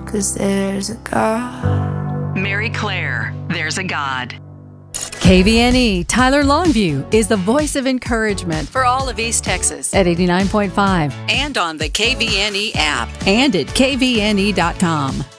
'cause there's a God. Mary Claire, There's a God. KVNE Tyler Longview is the voice of encouragement for all of East Texas at 89.5 and on the KVNE app and at kvne.com.